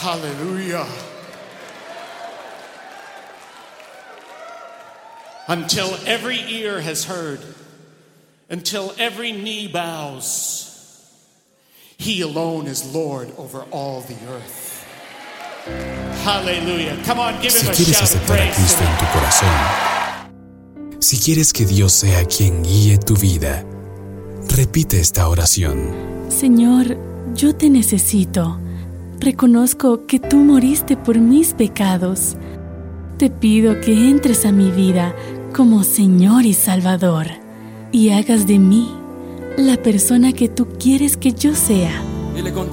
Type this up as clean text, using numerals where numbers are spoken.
Hallelujah. Until every ear has heard, until every knee bows, He alone is Lord over all the earth. Hallelujah. Come on, give Him a Si quieres shout of aceptar a praise Cristo en tu corazón, si quieres que Dios sea quien guíe tu vida, repite esta oración. Señor, yo te necesito. Reconozco que tú moriste por mis pecados. Te pido que entres a mi vida como Señor y Salvador y hagas de mí la persona que tú quieres que yo sea. Dile con